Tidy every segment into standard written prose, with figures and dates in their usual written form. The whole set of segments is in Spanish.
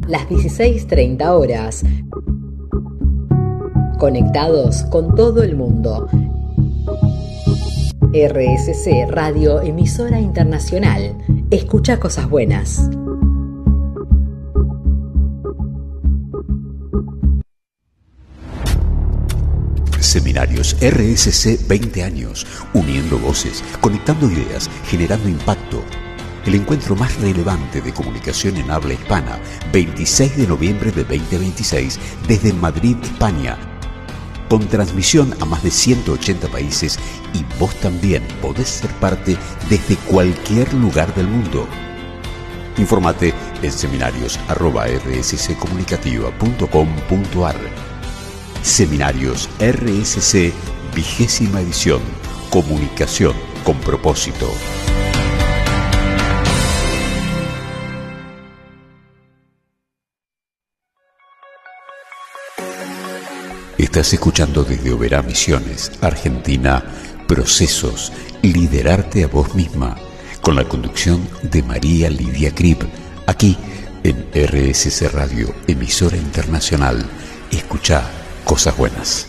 Las 16:30 horas. Conectados con todo el mundo. RSC Radio, emisora internacional. Escucha cosas buenas. Seminarios RSC 20 años, uniendo voces, conectando ideas, generando impacto. El encuentro más relevante de comunicación en habla hispana, 26 de noviembre de 2026, desde Madrid, España. Con transmisión a más de 180 países y vos también podés ser parte desde cualquier lugar del mundo. Infórmate en seminarios@rsccomunicativa.com.ar. Seminarios RSC, 20ª edición. Comunicación con propósito. Estás escuchando desde Oberá Misiones, Argentina, Procesos, liderarte a vos misma, con la conducción de María Lidia Krip, aquí en RSC Radio, emisora internacional. Escuchá cosas buenas.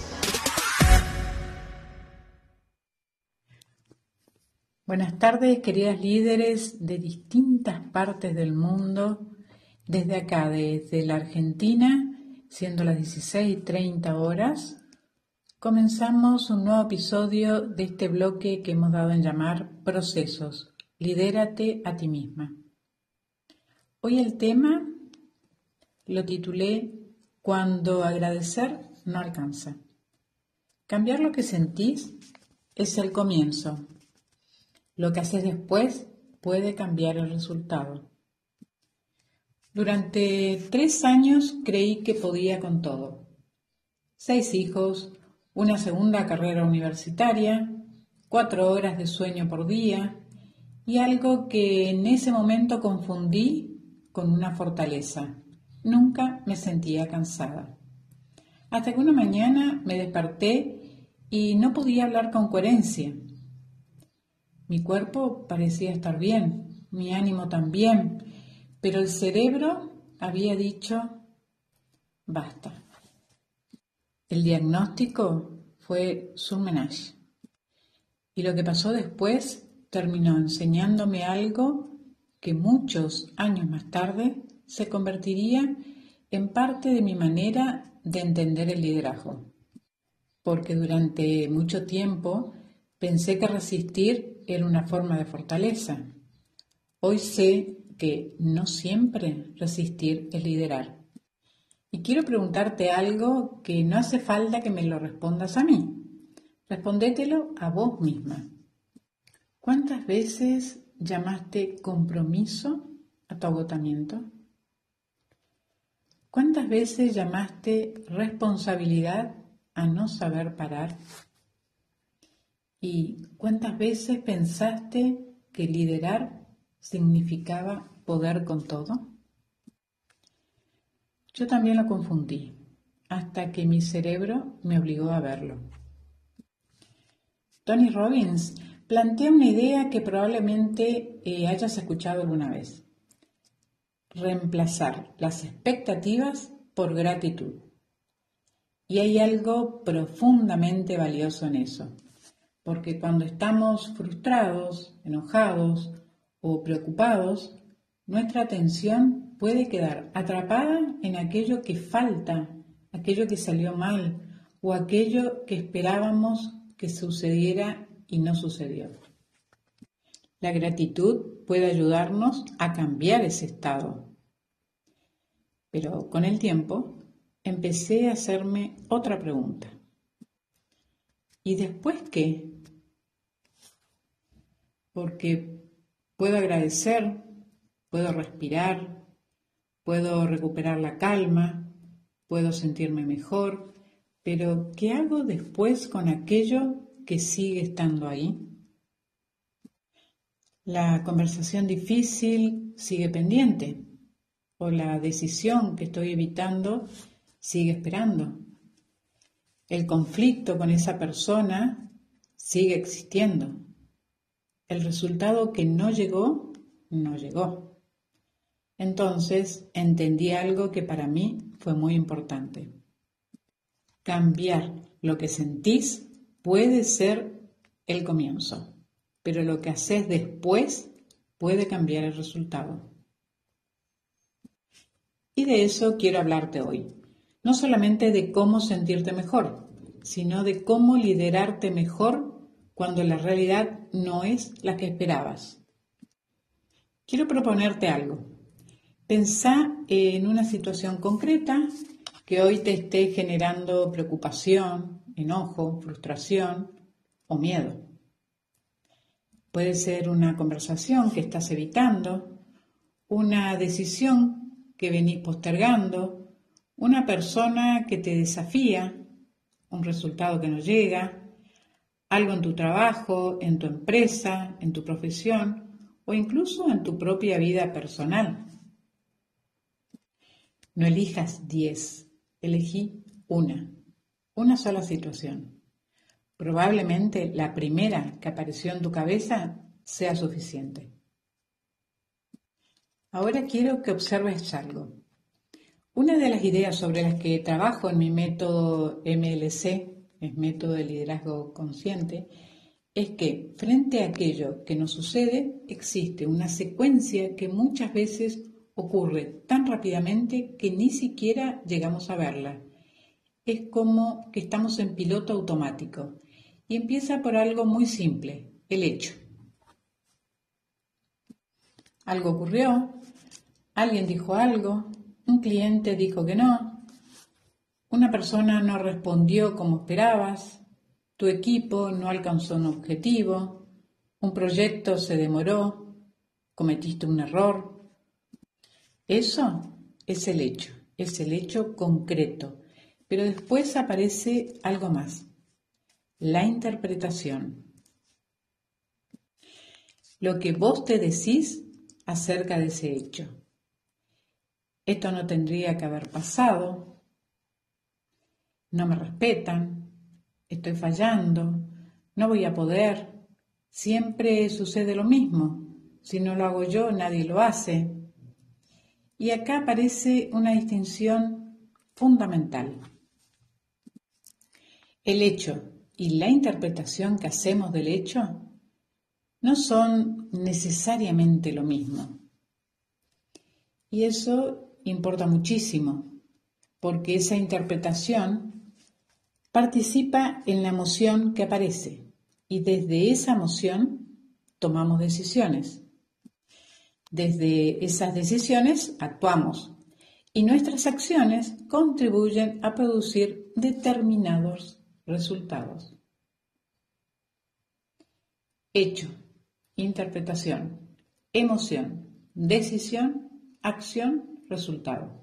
Buenas tardes, queridas líderes de distintas partes del mundo, desde acá, desde la Argentina, siendo las 16:30 horas, comenzamos un nuevo episodio de este bloque que hemos dado en llamar Procesos, lidérate a ti misma. Hoy el tema lo titulé Cuando agradecer no alcanza. Cambiar lo que sentís es el comienzo. Lo que haces después puede cambiar el resultado. Durante 3 años creí que podía con todo. 6 hijos, una segunda carrera universitaria, 4 horas de sueño por día y algo que en ese momento confundí con una fortaleza. Nunca me sentía cansada. Hasta que una mañana me desperté y no podía hablar con coherencia. Mi cuerpo parecía estar bien, mi ánimo también, pero el cerebro había dicho, basta. El diagnóstico fue surmenage. Y lo que pasó después terminó enseñándome algo que muchos años más tarde se convertiría en parte de mi manera de entender el liderazgo. Porque durante mucho tiempo pensé que resistir era una forma de fortaleza. Hoy sé que no siempre resistir es liderar. Y quiero preguntarte algo que no hace falta que me lo respondas a mí. Respondételo a vos misma. ¿Cuántas veces llamaste compromiso a tu agotamiento? ¿Cuántas veces llamaste responsabilidad a no saber parar? ¿Y cuántas veces pensaste que liderar significaba poder con todo? Yo también lo confundí, hasta que mi cerebro me obligó a verlo. Tony Robbins plantea una idea que probablemente hayas escuchado alguna vez. Reemplazar las expectativas por gratitud. Y hay algo profundamente valioso en eso, porque cuando estamos frustrados, enojados o preocupados, nuestra atención puede quedar atrapada en aquello que falta, aquello que salió mal o aquello que esperábamos que sucediera y no sucedió. La gratitud puede ayudarnos a cambiar ese estado. Pero con el tiempo empecé a hacerme otra pregunta. ¿Y después qué? Porque puedo agradecer, puedo respirar, puedo recuperar la calma, puedo sentirme mejor, pero ¿qué hago después con aquello que sigue estando ahí? La conversación difícil sigue pendiente, o la decisión que estoy evitando sigue esperando. El conflicto con esa persona sigue existiendo. El resultado que no llegó, no llegó. Entonces entendí algo que para mí fue muy importante. Cambiar lo que sentís puede ser el comienzo, pero lo que haces después puede cambiar el resultado. Y de eso quiero hablarte hoy. No solamente de cómo sentirte mejor, sino de cómo liderarte mejor cuando la realidad no es la que esperabas. Quiero proponerte algo. Pensá en una situación concreta que hoy te esté generando preocupación, enojo, frustración o miedo. Puede ser una conversación que estás evitando, una decisión que venís postergando, una persona que te desafía, un resultado que no llega, algo en tu trabajo, en tu empresa, en tu profesión o incluso en tu propia vida personal. No elijas 10, elegí una sola situación. Probablemente la primera que apareció en tu cabeza sea suficiente. Ahora quiero que observes algo. Una de las ideas sobre las que trabajo en mi método MLC, es método de liderazgo consciente, es que frente a aquello que nos sucede existe una secuencia que muchas veces ocurre tan rápidamente que ni siquiera llegamos a verla. Es como que estamos en piloto automático y empieza por algo muy simple, el hecho. Algo ocurrió, alguien dijo algo, un cliente dijo que no, una persona no respondió como esperabas, tu equipo no alcanzó un objetivo, un proyecto se demoró, cometiste un error. Eso es el hecho concreto, pero después aparece algo más, la interpretación. Lo que vos te decís acerca de ese hecho. Esto no tendría que haber pasado, no me respetan, estoy fallando, no voy a poder, siempre sucede lo mismo, si no lo hago yo nadie lo hace. Y acá aparece una distinción fundamental. El hecho y la interpretación que hacemos del hecho no son necesariamente lo mismo. Y eso importa muchísimo, porque esa interpretación participa en la emoción que aparece y desde esa emoción tomamos decisiones. Desde esas decisiones actuamos y nuestras acciones contribuyen a producir determinados resultados. Hecho, interpretación, emoción, decisión, acción, resultado.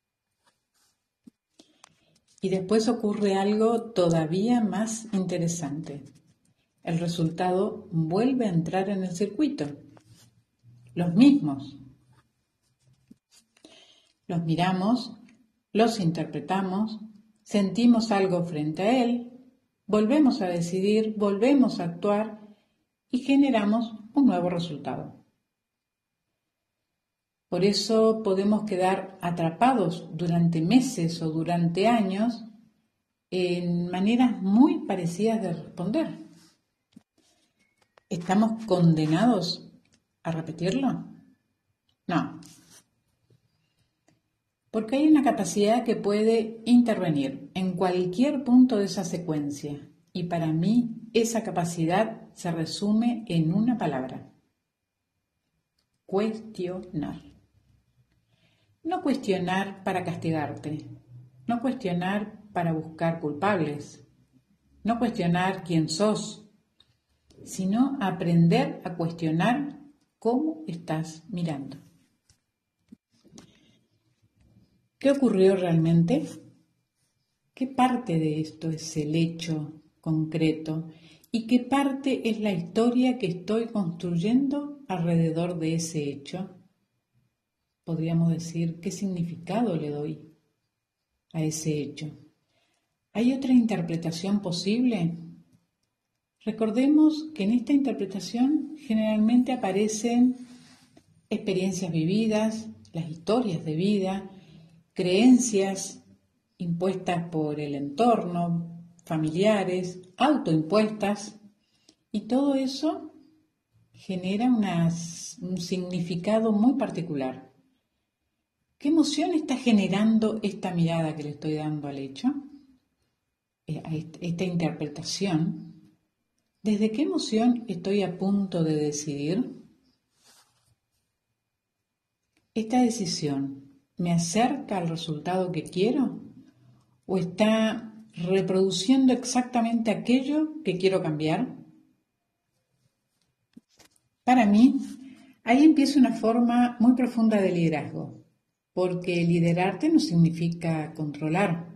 Y después ocurre algo todavía más interesante. El resultado vuelve a entrar en el circuito. Los mismos. Los miramos, los interpretamos, sentimos algo frente a él, volvemos a decidir, volvemos a actuar y generamos un nuevo resultado. Por eso podemos quedar atrapados durante meses o durante años en maneras muy parecidas de responder. ¿Estamos condenados a repetirlo? No. Porque hay una capacidad que puede intervenir en cualquier punto de esa secuencia y para mí esa capacidad se resume en una palabra: cuestionar. No cuestionar para castigarte, no cuestionar para buscar culpables, no cuestionar quién sos, sino aprender a cuestionar cómo estás mirando. ¿Qué ocurrió realmente? ¿Qué parte de esto es el hecho concreto y qué parte es la historia que estoy construyendo alrededor de ese hecho? Podríamos decir, ¿qué significado le doy a ese hecho? ¿Hay otra interpretación posible? Recordemos que en esta interpretación generalmente aparecen experiencias vividas, las historias de vida, creencias impuestas por el entorno, familiares, autoimpuestas, y todo eso genera un significado muy particular. ¿Qué emoción está generando esta mirada que le estoy dando al hecho? Esta interpretación. ¿Desde qué emoción estoy a punto de decidir? ¿Esta decisión me acerca al resultado que quiero o está reproduciendo exactamente aquello que quiero cambiar? Para mí, ahí empieza una forma muy profunda de liderazgo, porque liderarte no significa controlar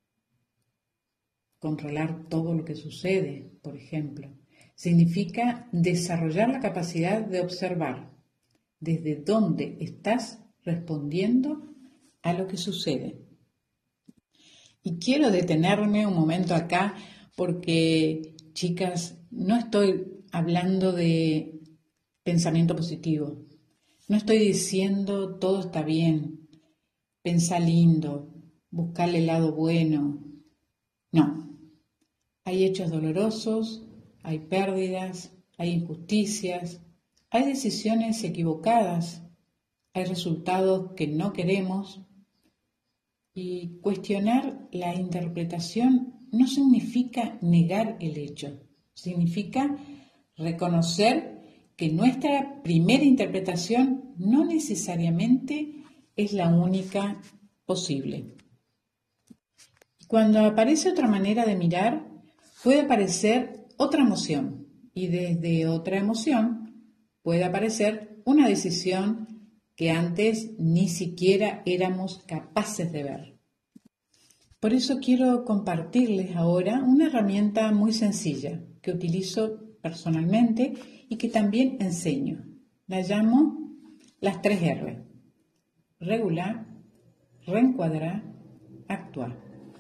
todo lo que sucede, por ejemplo. Significa desarrollar la capacidad de observar desde dónde estás respondiendo a lo que sucede. Y quiero detenerme un momento acá porque, chicas, no estoy hablando de pensamiento positivo. No estoy diciendo todo está bien, pensá lindo, buscarle el lado bueno. No. Hay hechos dolorosos, hay pérdidas, hay injusticias, hay decisiones equivocadas, hay resultados que no queremos. Y cuestionar la interpretación no significa negar el hecho, significa reconocer que nuestra primera interpretación no necesariamente es la única posible. Y cuando aparece otra manera de mirar, puede aparecer otra emoción, y desde otra emoción puede aparecer una decisión que antes ni siquiera éramos capaces de ver. Por eso quiero compartirles ahora una herramienta muy sencilla que utilizo personalmente y que también enseño. La llamo las 3 R. Regular, reencuadrar, actuar.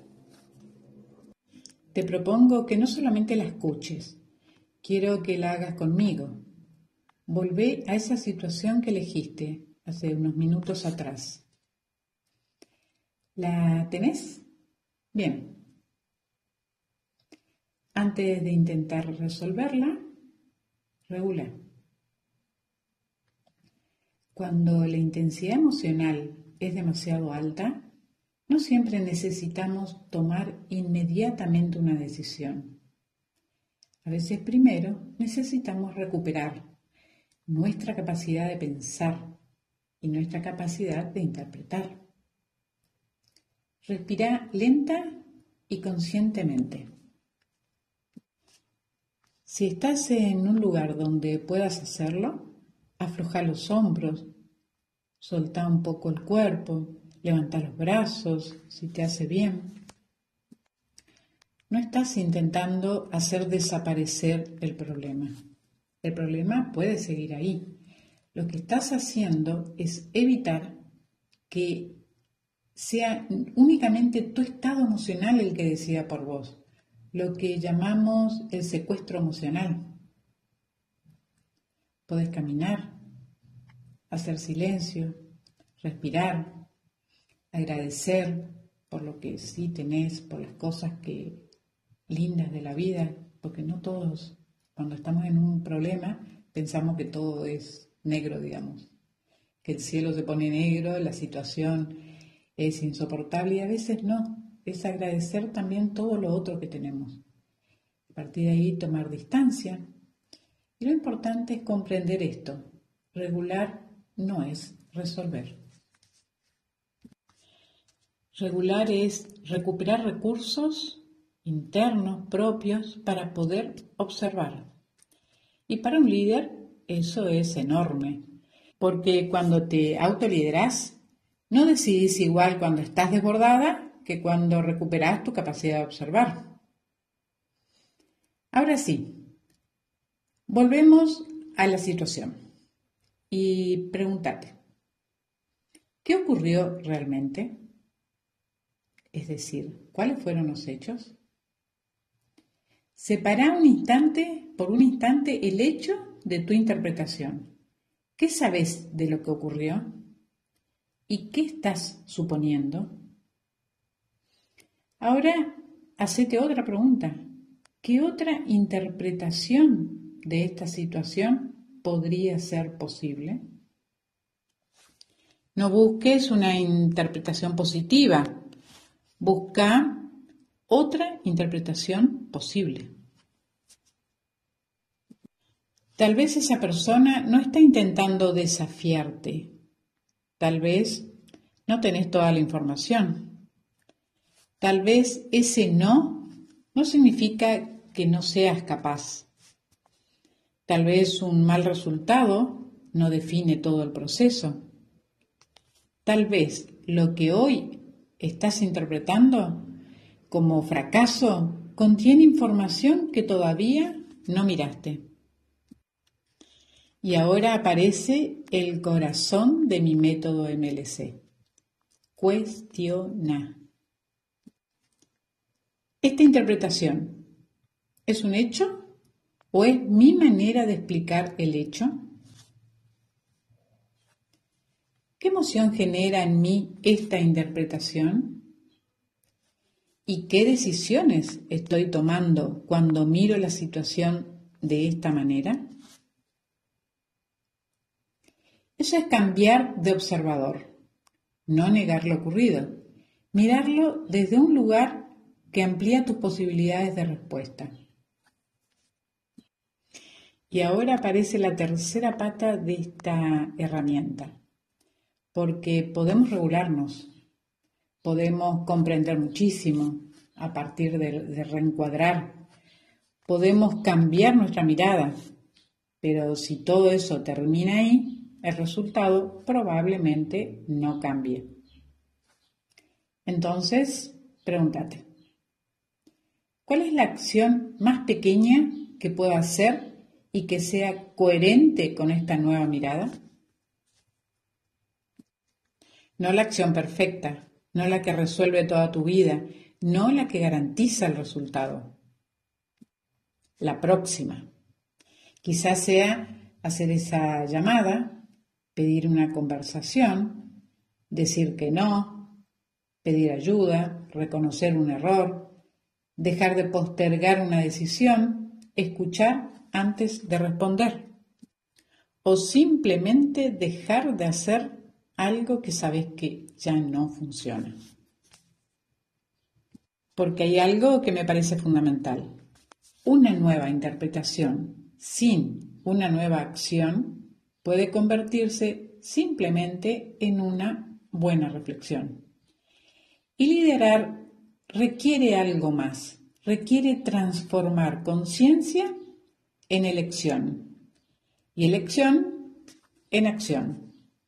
Te propongo que no solamente la escuches, quiero que la hagas conmigo. Volvé a esa situación que elegiste hace unos minutos atrás. ¿La tenés? Bien. Antes de intentar resolverla, regula. Cuando la intensidad emocional es demasiado alta, no siempre necesitamos tomar inmediatamente una decisión. A veces primero necesitamos recuperar nuestra capacidad de pensar y nuestra capacidad de interpretar. Respira lenta y conscientemente. Si estás en un lugar donde puedas hacerlo, afloja los hombros, soltá un poco el cuerpo, levanta los brazos si te hace bien. No estás intentando hacer desaparecer el problema. El problema puede seguir ahí. Lo que estás haciendo es evitar que sea únicamente tu estado emocional el que decida por vos, lo que llamamos el secuestro emocional. Podés caminar, hacer silencio, respirar, agradecer por lo que sí tenés, por las cosas lindas de la vida, porque no todos, cuando estamos en un problema, pensamos que todo es negro, digamos, que el cielo se pone negro, la situación es insoportable y a veces no, es agradecer también todo lo otro que tenemos. A partir de ahí tomar distancia. Y lo importante es comprender esto. Regular no es resolver. Regular es recuperar recursos internos propios para poder observar. Y para un líder eso es enorme, porque cuando te autoliderás, no decidís igual cuando estás desbordada que cuando recuperás tu capacidad de observar. Ahora sí, volvemos a la situación y pregúntate, ¿qué ocurrió realmente? Es decir, ¿cuáles fueron los hechos? Separá por un instante el hecho de tu interpretación. ¿Qué sabes de lo que ocurrió? ¿Y qué estás suponiendo? Ahora, hacete otra pregunta. ¿Qué otra interpretación de esta situación podría ser posible? No busques una interpretación positiva. Busca otra interpretación posible. Tal vez esa persona no está intentando desafiarte. Tal vez no tenés toda la información. Tal vez ese no significa que no seas capaz. Tal vez un mal resultado no define todo el proceso. Tal vez lo que hoy estás interpretando como fracaso contiene información que todavía no miraste. Y ahora aparece el corazón de mi método MLC. Cuestiona. ¿Esta interpretación es un hecho o es mi manera de explicar el hecho? ¿Qué emoción genera en mí esta interpretación? ¿Y qué decisiones estoy tomando cuando miro la situación de esta manera? Eso es cambiar de observador, no negar lo ocurrido, mirarlo desde un lugar que amplía tus posibilidades de respuesta. Y ahora aparece la tercera pata de esta herramienta, porque podemos regularnos, podemos comprender muchísimo a partir de reencuadrar, podemos cambiar nuestra mirada, pero si todo eso termina ahí, el resultado probablemente no cambie. Entonces, pregúntate, ¿cuál es la acción más pequeña que puedo hacer y que sea coherente con esta nueva mirada? No la acción perfecta, no la que resuelve toda tu vida, no la que garantiza el resultado. La próxima. Quizás sea hacer esa llamada, pedir una conversación, decir que no, pedir ayuda, reconocer un error, dejar de postergar una decisión, escuchar antes de responder o simplemente dejar de hacer algo que sabes que ya no funciona. Porque hay algo que me parece fundamental. Una nueva interpretación sin una nueva acción puede convertirse simplemente en una buena reflexión. Y liderar requiere algo más, requiere transformar conciencia en elección y elección en acción.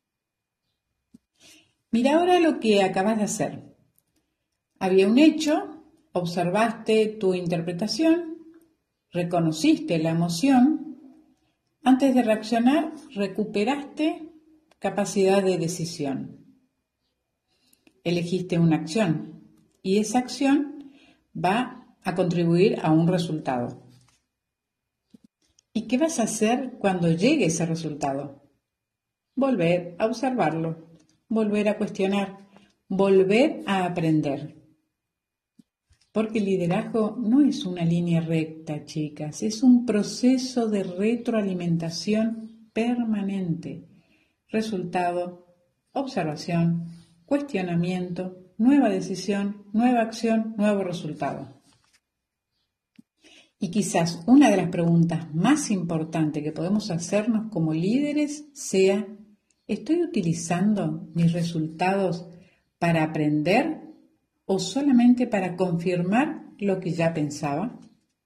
Mira ahora lo que acabas de hacer. Había un hecho, observaste tu interpretación, reconociste la emoción. Antes de reaccionar, recuperaste capacidad de decisión. Elegiste una acción y esa acción va a contribuir a un resultado. ¿Y qué vas a hacer cuando llegue ese resultado? Volver a observarlo, volver a cuestionar, volver a aprender. Porque el liderazgo no es una línea recta, chicas, es un proceso de retroalimentación permanente. Resultado, observación, cuestionamiento, nueva decisión, nueva acción, nuevo resultado. Y quizás una de las preguntas más importantes que podemos hacernos como líderes sea, ¿estoy utilizando mis resultados para aprender o solamente para confirmar lo que ya pensaba?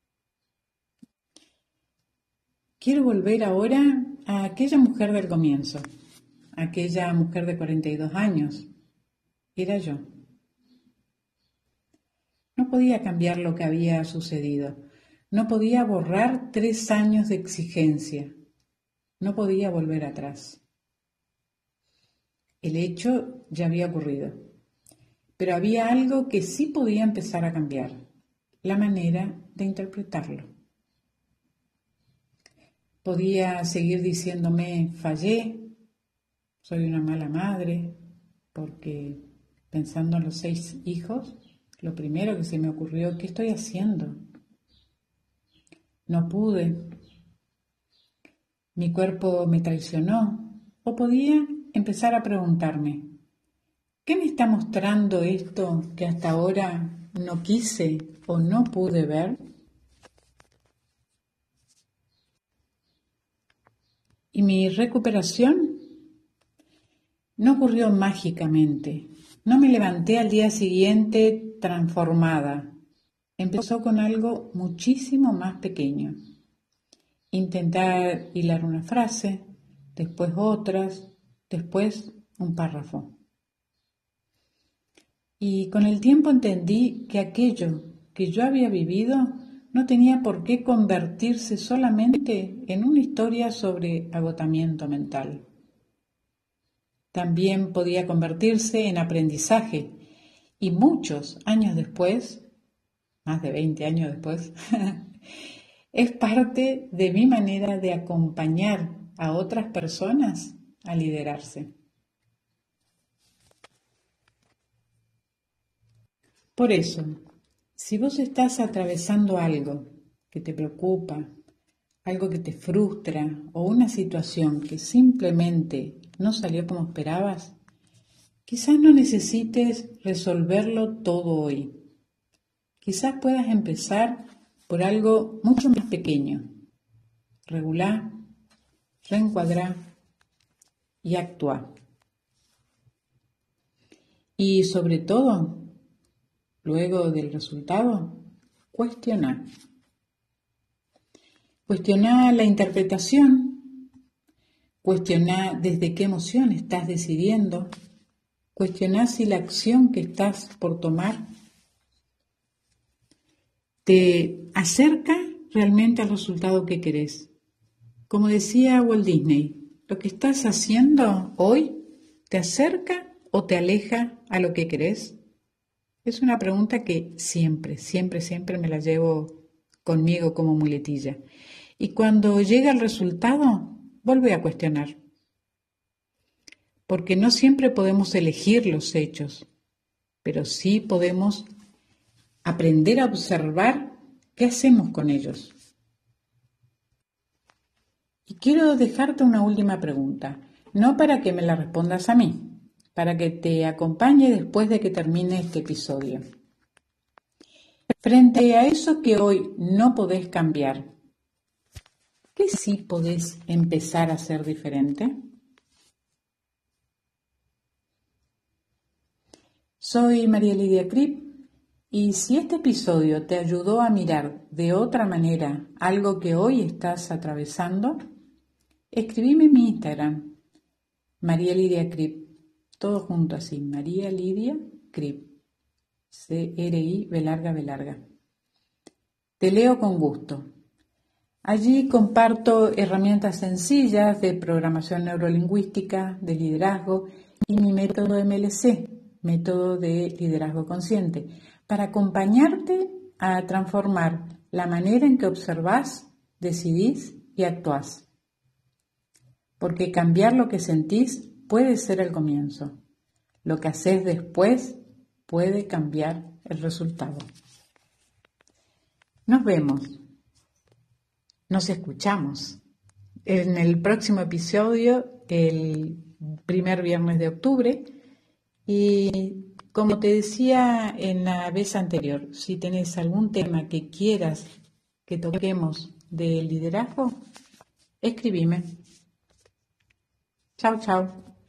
Quiero volver ahora a aquella mujer del comienzo, aquella mujer de 42 años. Era yo. No podía cambiar lo que había sucedido. No podía borrar 3 años de exigencia. No podía volver atrás. El hecho ya había ocurrido. Pero había algo que sí podía empezar a cambiar, la manera de interpretarlo. Podía seguir diciéndome, fallé, soy una mala madre, porque pensando en los 6 hijos, lo primero que se me ocurrió, ¿qué estoy haciendo? No pude. Mi cuerpo me traicionó. O podía empezar a preguntarme, ¿qué me está mostrando esto que hasta ahora no quise o no pude ver? Y mi recuperación no ocurrió mágicamente. No me levanté al día siguiente transformada. Empezó con algo muchísimo más pequeño. Intentar hilar una frase, después otras, después un párrafo. Y con el tiempo entendí que aquello que yo había vivido no tenía por qué convertirse solamente en una historia sobre agotamiento mental. También podía convertirse en aprendizaje y muchos años después, más de 20 años después, es parte de mi manera de acompañar a otras personas a liderarse. Por eso, si vos estás atravesando algo que te preocupa, algo que te frustra o una situación que simplemente no salió como esperabas, quizás no necesites resolverlo todo hoy. Quizás puedas empezar por algo mucho más pequeño. Regular, reencuadrar y actuar. Y sobre todo, luego del resultado, cuestionar. Cuestionar la interpretación, cuestionar desde qué emoción estás decidiendo, cuestionar si la acción que estás por tomar te acerca realmente al resultado que querés. Como decía Walt Disney, ¿lo que estás haciendo hoy te acerca o te aleja a lo que querés? Es una pregunta que siempre me la llevo conmigo como muletilla. Y cuando llega el resultado, vuelve a cuestionar. Porque no siempre podemos elegir los hechos, pero sí podemos aprender a observar qué hacemos con ellos. Y quiero dejarte una última pregunta, no para que me la respondas a mí, para que te acompañe después de que termine este episodio. Frente a eso que hoy no podés cambiar, ¿qué sí podés empezar a hacer diferente? Soy María Lidia Krip y si este episodio te ayudó a mirar de otra manera algo que hoy estás atravesando, escribime en mi Instagram, María Lidia Krip, todo junto así, María Lidia Krip, C-R-I-B-B. Te leo con gusto. Allí comparto herramientas sencillas de programación neurolingüística, de liderazgo y mi método MLC, método de liderazgo consciente, para acompañarte a transformar la manera en que observás, decidís y actuás. Porque cambiar lo que sentís puede ser el comienzo. Lo que haces después puede cambiar el resultado. Nos vemos. Nos escuchamos en el próximo episodio, el primer viernes de octubre. Y como te decía en la vez anterior, si tenés algún tema que quieras que toquemos de liderazgo, escribime. Chau, chau.